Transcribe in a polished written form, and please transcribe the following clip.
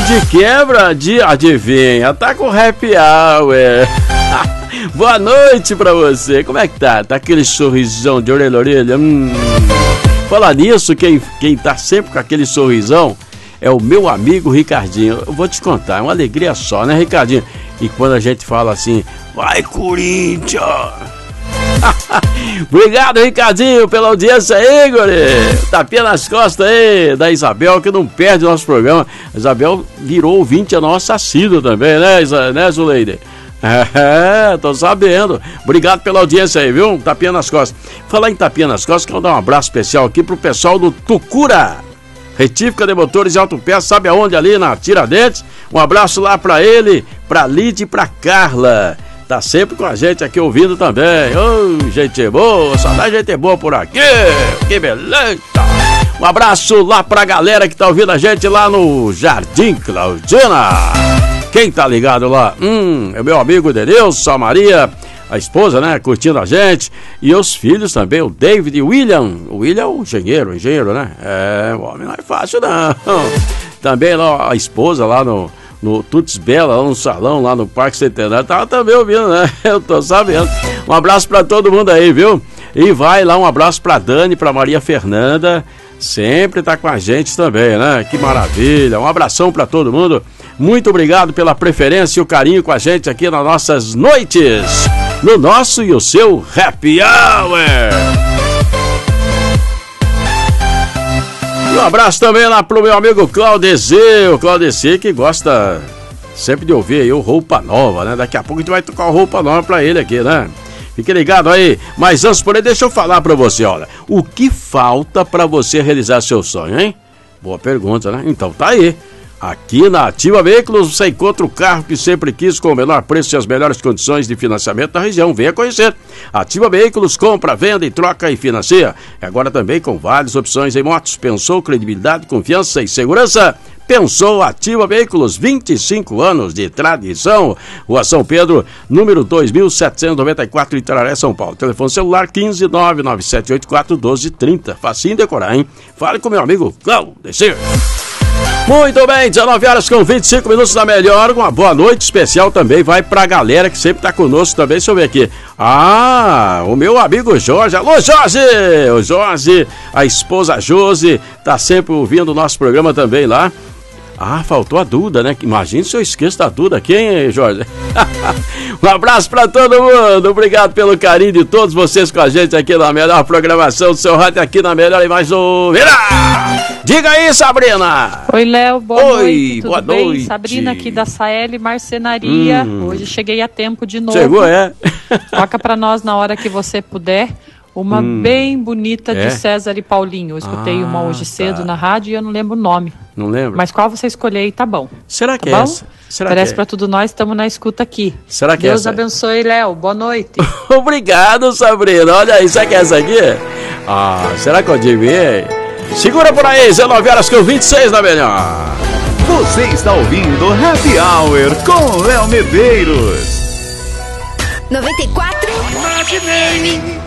de quebra, adivinha, tá com happy hour. Boa noite pra você. Como é que tá? Tá aquele sorrisão de orelha a orelha? Fala nisso, quem tá sempre com aquele sorrisão é o meu amigo Ricardinho. Eu vou te contar, é uma alegria só, né, Ricardinho? E quando a gente fala assim, vai Corinthians! Obrigado, Ricardinho, pela audiência aí, guri. Tapinha nas costas aí da Isabel, que não perde o nosso programa. A Isabel virou ouvinte a nossa assídua também, né, Zuleide? Tô sabendo. Obrigado pela audiência aí, viu? Tapinha nas costas. Falar em tapinha nas costas, quero dar um abraço especial aqui pro pessoal do Tucura Retífica de Motores e Autopeças, sabe aonde? Ali na Tiradentes. Um abraço lá pra ele, pra Lid e pra Carla. Tá sempre com a gente aqui ouvindo também. Ô, gente boa, só dá gente boa por aqui. Que beleza. Um abraço lá pra galera que tá ouvindo a gente lá no Jardim Claudina. Quem tá ligado lá? É meu amigo Denilson, a Maria, a esposa, né, curtindo a gente. E os filhos também, o David e o William. O William é o engenheiro, né? O homem não é fácil, não. Também lá a esposa lá no Tuts Bela, lá no salão, lá no Parque Centenário. Tava também ouvindo, né? Eu tô sabendo. Um abraço pra todo mundo aí, viu? E vai lá, um abraço pra Dani, pra Maria Fernanda. Sempre tá com a gente também, né? Que maravilha. Um abração pra todo mundo. Muito obrigado pela preferência e o carinho com a gente aqui nas nossas noites, no nosso e o seu Happy Hour. E um abraço também lá pro meu amigo Claudecê, o Claudecê que gosta sempre de ouvir aí o Roupa Nova, né? Daqui a pouco a gente vai tocar o Roupa Nova pra ele aqui, né? Fique ligado aí. Mas antes, porém, deixa eu falar pra você, olha, o que falta pra você realizar seu sonho, hein? Boa pergunta, né? Então tá aí. Aqui na Ativa Veículos você encontra o carro que sempre quis com o menor preço e as melhores condições de financiamento da região. Venha conhecer. Ativa Veículos, compra, venda e troca e financia. Agora também com várias opções em motos. Pensou credibilidade, confiança e segurança? Pensou Ativa Veículos, 25 anos de tradição. Rua São Pedro, número 2794, Itararé, São Paulo. Telefone celular 15997841230. Facinho decorar, hein? Fale com meu amigo Claudecê. Muito bem, 19 horas com 25 minutos da melhor. Uma boa noite especial também vai pra galera que sempre tá conosco também. Deixa eu ver aqui. O meu amigo Jorge. Alô, Jorge! O Jorge, a esposa Josi, tá sempre ouvindo o nosso programa também lá. Faltou a Duda, né? Imagina se eu esqueço da Duda aqui, hein, Jorge? Um abraço pra todo mundo. Obrigado pelo carinho de todos vocês com a gente aqui na melhor programação do seu rádio, aqui na melhor e mais ouvida. Diga aí, Sabrina. Oi, Léo. Boa noite. Tudo boa bem? noite. Sabrina aqui da Saeli Marcenaria. Hoje cheguei a tempo de novo. Chegou, é? Toca pra nós na hora que você puder. Uma bem bonita de César e Paulinho. Eu escutei uma hoje cedo na rádio e eu não lembro o nome. Não lembro? Mas qual você escolher aí, tá bom. Será que tá é bom? essa? Será Parece que é? pra tudo nós, estamos na escuta aqui. Será que Deus é essa? abençoe, Léo. Boa noite. Obrigado, Sabrina. Olha aí, será que é essa aqui? Será que eu adivinhei? Segura por aí, 19 horas com 26 da melhor. Você está ouvindo Happy Hour com Léo Medeiros. 94. Imaginei